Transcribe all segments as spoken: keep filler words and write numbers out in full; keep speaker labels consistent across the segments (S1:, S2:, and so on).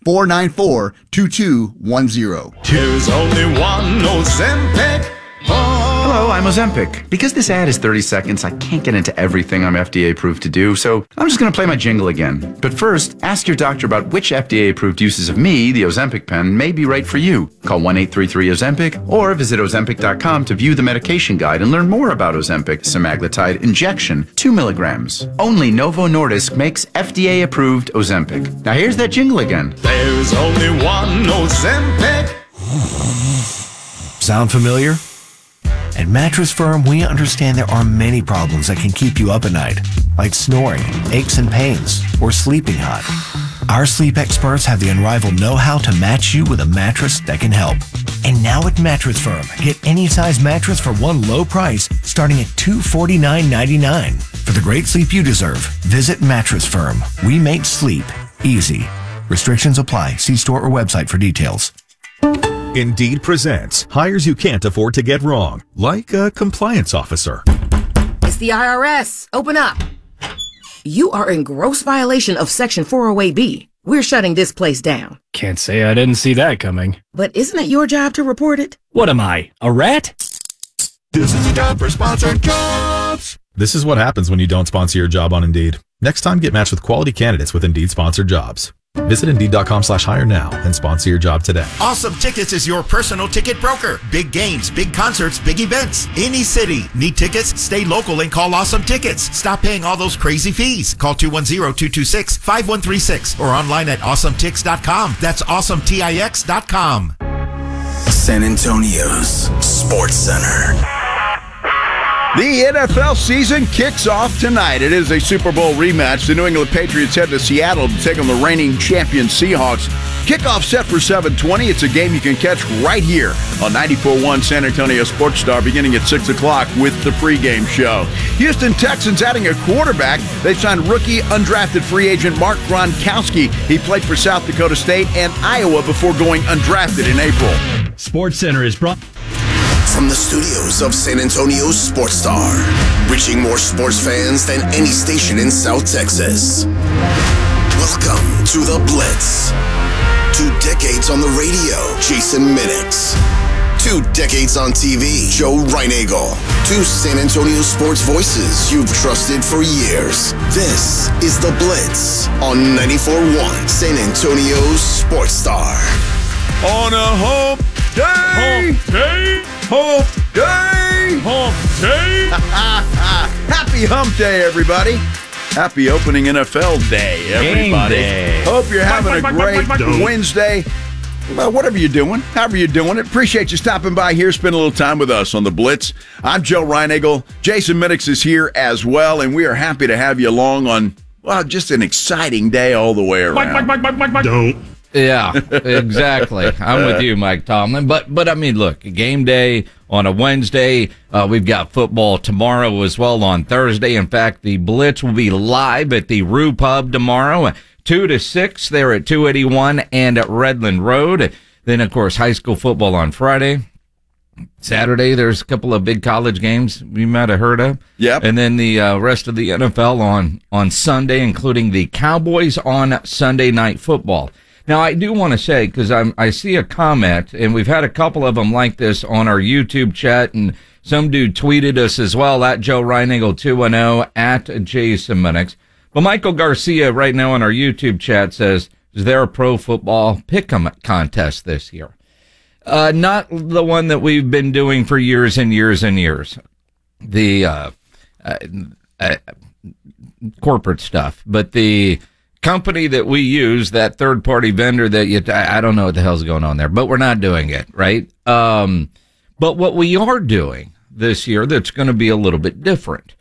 S1: four nine four, two two one zero.
S2: There's only one Ozempic.
S3: Hello, I'm Ozempic. Because this ad is thirty seconds, I can't get into everything I'm F D A approved to do, so I'm just going to play my jingle again. But first, ask your doctor about which F D A approved uses of me, the Ozempic pen, may be right for you. Call one eight three three Ozempic or visit Ozempic dot com to view the medication guide and learn more about Ozempic semaglutide injection, two milligrams. Only Novo Nordisk makes F D A approved Ozempic. Now here's that jingle again.
S2: There's only one Ozempic.
S4: Sound familiar? At Mattress Firm, we understand there are many problems that can keep you up at night, like snoring, aches and pains, or sleeping hot. Our sleep experts have the unrivaled know-how to match you with a mattress that can help. And now at Mattress Firm, get any size mattress for one low price starting at two hundred forty-nine ninety-nine. For the great sleep you deserve, visit Mattress Firm. We make sleep easy. Restrictions apply. See store or website for details.
S5: Indeed presents hires you can't afford to get wrong, like a compliance officer.
S6: It's the I R S. Open up. You are in gross violation of Section four oh eight B. We're shutting this place down.
S7: Can't say I didn't see that coming.
S6: But isn't it your job to report it?
S7: What am I, a rat?
S5: This is a job for sponsored jobs. This is what happens when you don't sponsor your job on Indeed. Next time, get matched with quality candidates with Indeed sponsored jobs. Visit Indeed.com slash hire now and sponsor your job today.
S8: Awesome Tickets is your personal ticket broker. Big games, big concerts, big events. Any city. Need tickets? Stay local and call Awesome Tickets. Stop paying all those crazy fees. Call two one zero, two two six, five one three six or online at awesome tix dot com. That's awesome tix dot com.
S9: San Antonio's Sports Center.
S10: The N F L season kicks off tonight. It is a Super Bowl rematch. The New England Patriots head to Seattle to take on the reigning champion Seahawks. Kickoff set for seven twenty. It's a game you can catch right here on ninety-four point one San Antonio Sports Star beginning at six o'clock with the pregame show. Houston Texans adding a quarterback. They signed rookie undrafted free agent Mark Gronkowski. He played for South Dakota State and Iowa before going undrafted in April.
S11: Sports Center is brought
S9: from the studios of San Antonio's Sports Star, reaching more sports fans than any station in South Texas. Welcome to The Blitz. Two decades on the radio, Jason Minix. Two decades on T V, Joe Reinagel. Two San Antonio sports voices you've trusted for years. This is The Blitz on ninety-four point one San Antonio's Sports Star.
S10: On a hump day!
S2: Hump day!
S10: Hump day!
S2: Hump day!
S10: Happy hump day, everybody. Happy opening N F L day, everybody.
S7: Day.
S10: Hope you're having a
S2: Mike,
S10: great
S2: Mike, Mike, Mike.
S10: Wednesday. Well, whatever you're doing, however you're doing it, appreciate you stopping by here, spend a little time with us on The Blitz. I'm Joe Reinagel. Jason Minix is here as well, and we are happy to have you along on, well, just an exciting day all the way around.
S2: Mike, Mike, Mike, Mike, Mike, Mike.
S11: Don't.
S12: Yeah, exactly. I'm with you, Mike Tomlin. But, but I mean, look, game day on a Wednesday. Uh, we've got football tomorrow as well on Thursday. In fact, the Blitz will be live at the Rue Pub tomorrow, two to six there at two eighty-one and at Redland Road. Then, of course, high school football on Friday. Saturday, there's a couple of big college games you might have heard of.
S10: Yep.
S12: And then the uh, rest of the N F L on, on Sunday, including the Cowboys on Sunday Night Football. Now, I do want to say, because I'm I see a comment, and we've had a couple of them like this on our YouTube chat, and some dude tweeted us as well, at Joe Reinagel two one zero, at Jason Minix. But Michael Garcia right now on our YouTube chat says, is there a pro football pick'em contest this year? Uh, not the one that we've been doing for years and years and years. The uh, uh, uh, corporate stuff, but the company that we use, that third-party vendor that you, I don't know what the hell's going on there, but we're not doing it, right? Um, but what we are doing this year that's going to be a little bit different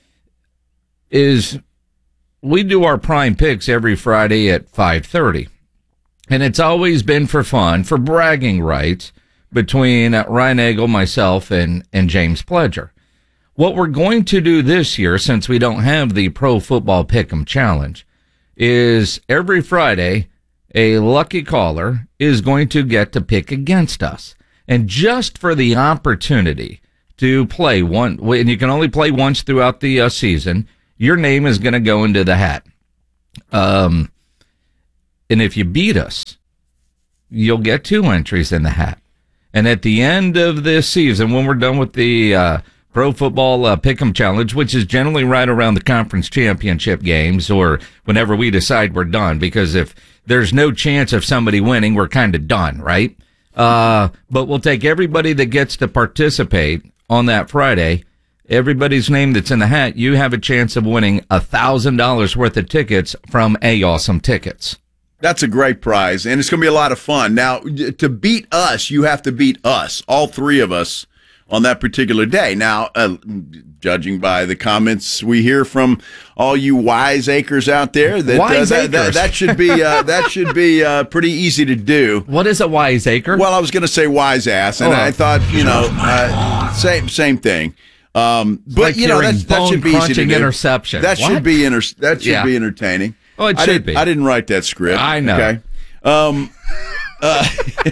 S12: is we do our prime picks every Friday at five thirty. And it's always been for fun, for bragging rights between Reinagel, myself, and, and James Pledger. What we're going to do this year, since we don't have the Pro Football Pick'em Challenge, is every Friday, a lucky caller is going to get to pick against us. And just for the opportunity to play one, and you can only play once throughout the uh, season, your name is going to go into the hat. Um, and if you beat us, you'll get two entries in the hat. And at the end of this season, when we're done with the uh, Pro Football uh, Pick'em Challenge, which is generally right around the conference championship games or whenever we decide we're done, because if there's no chance of somebody winning, we're kind of done, right? Uh, but we'll take everybody that gets to participate on that Friday. Everybody's name that's in the hat, you have a chance of winning one thousand dollars worth of tickets from A Awesome Tickets.
S10: That's a great prize, and it's going to be a lot of fun. Now, to beat us, you have to beat us, all three of us, on that particular day. Now, uh, judging by the comments we hear from all you wiseacres out there, that uh, that, that, that should be uh, that should be uh, pretty easy to do.
S12: What is a wiseacre?
S10: Well, I was going to say wise ass, and oh. I thought, you know, uh, same same thing. Um, but
S12: like
S10: you know, that's, that should be easy to do.
S12: Interception.
S10: That
S12: what?
S10: should be inter- That should
S12: yeah.
S10: be entertaining.
S12: Oh, it
S10: I
S12: should
S10: be.
S12: be.
S10: I didn't write that script.
S12: I know.
S10: Okay. Um, uh,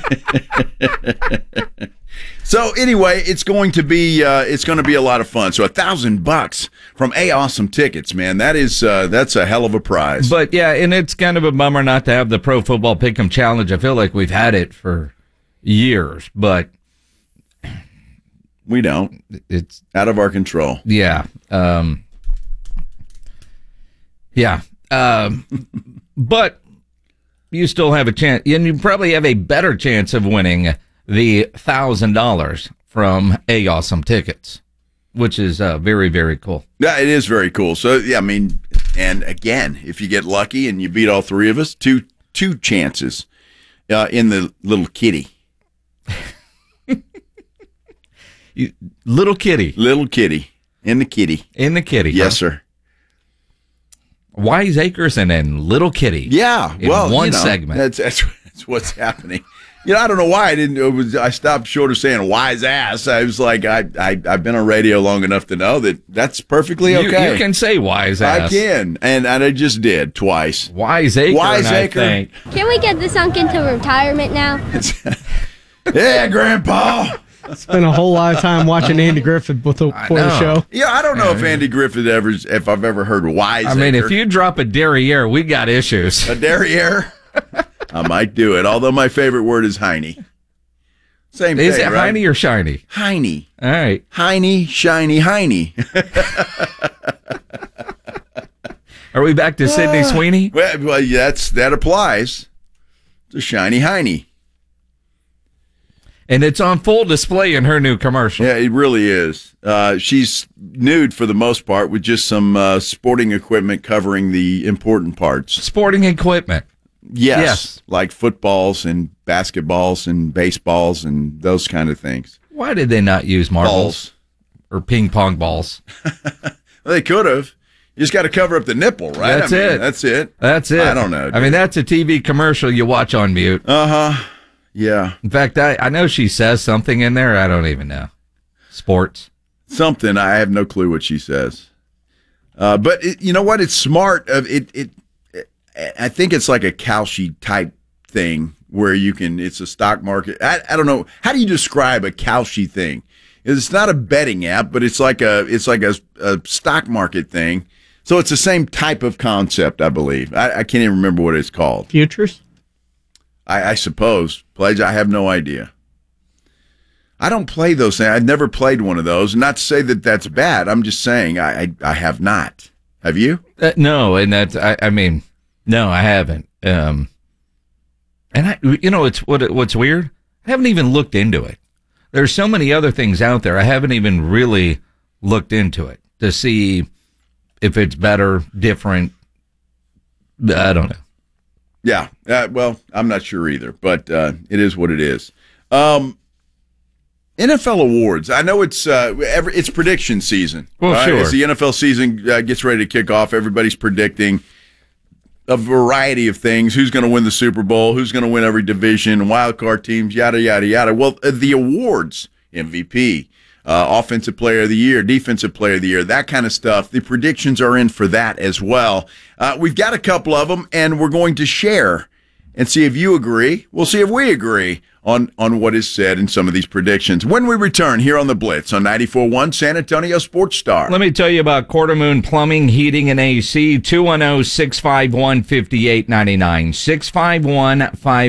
S10: so anyway, it's going to be uh, it's going to be a lot of fun. So a thousand bucks from A Awesome Tickets, man. That is uh, that's a hell of a prize.
S12: But yeah, and it's kind of a bummer not to have the Pro Football Pick'em Challenge. I feel like we've had it for years, but
S10: we don't.
S12: It's
S10: out of our control.
S12: Yeah. Um, yeah. Um, but you still have a chance, and you probably have a better chance of winning the one thousand dollars from A Awesome Tickets, which is uh, very, very cool.
S10: Yeah, it is very cool. So, yeah, I mean, and again, if you get lucky and you beat all three of us, two two chances uh, in the little kitty.
S12: you, little kitty.
S10: Little kitty. In the kitty.
S12: In the kitty.
S10: Yes,
S12: huh?
S10: sir.
S12: Wiseacres and then Little Kitty.
S10: Yeah,
S12: in
S10: well,
S12: one
S10: you know,
S12: segment.
S10: That's, that's that's what's happening. You know, I don't know why I didn't. It was, I stopped short of saying wise ass. I was like, I, I I've been on radio long enough to know that that's perfectly okay.
S12: You, you can say wise ass.
S10: I can, and, and I just did twice.
S12: Wiseacre.
S10: Wiseacre.
S12: I think.
S13: Can we get this sunk into retirement now?
S10: Yeah, Grandpa.
S14: Spent a whole lot of time watching Andy Griffith before the show.
S10: Yeah, I don't know if Andy Griffith ever, if I've ever heard wise.
S12: I mean, if you drop a derriere, we got issues.
S10: A derriere, I might do it. Although my favorite word is Heine. Same
S12: is
S10: thing,
S12: it
S10: right?
S12: Heine or shiny?
S10: Heine.
S12: All right.
S10: Heine, shiny, Heine.
S12: Are we back to Sydney Sweeney?
S10: Well, well, that's that applies to shiny Heine.
S12: And it's on full display in her new commercial.
S10: Yeah, it really is. Uh, she's nude for the most part with just some uh, sporting equipment covering the important parts.
S12: Sporting equipment.
S10: Yes,
S12: Yes.
S10: like footballs and basketballs and baseballs and those kind of things.
S12: Why did they not use marbles
S10: Balls.
S12: or ping pong balls?
S10: Well, they could have. You just got to cover up the nipple, right?
S12: That's
S10: I mean,
S12: it.
S10: That's it.
S12: That's it.
S10: I don't know.
S12: I
S10: dude.
S12: mean, that's a T V commercial you watch on mute.
S10: Uh-huh. Yeah.
S12: In fact, I, I know she says something in there. I don't even know. Sports.
S10: Something. I have no clue what she says. Uh, but it, you know what? It's smart. Of it, it. It. I think it's like a Kalshi type thing where you can. It's a stock market. I, I don't know. How do you describe a Kalshi thing? It's not a betting app, but it's like a. It's like a, a stock market thing. So it's the same type of concept, I believe. I, I can't even remember what it's called.
S14: Futures?
S10: I, I suppose. Pledge, I have no idea. I don't play those things. I've never played one of those. Not to say that that's bad. I'm just saying I I, I have not. Have you?
S12: Uh, no, and that's, I, I mean, no, I haven't. Um, and I, you know, it's what what's weird? I haven't even looked into it. There's so many other things out there. I haven't even really looked into it to see if it's better, different. I don't know.
S10: Yeah. Uh, well, I'm not sure either, but uh, it is what it is. Um, N F L awards. I know it's uh, every, it's prediction season.
S12: Well,
S10: right?
S12: sure.
S10: As the N F L season uh, gets ready to kick off, everybody's predicting a variety of things. Who's going to win the Super Bowl? Who's going to win every division? Wild card teams, yada, yada, yada. Well, uh, the awards, M V P, uh, Offensive Player of the Year, Defensive Player of the Year, that kind of stuff. The predictions are in for that as well. Uh, we've got a couple of them, and we're going to share and see if you agree. We'll see if we agree on, on what is said in some of these predictions. When we return here on The Blitz on ninety-four point one San Antonio Sports Star.
S12: Let me tell you about Quartermoon Plumbing, Heating, and A C, two one zero, six five one, five eight nine nine, six five one, five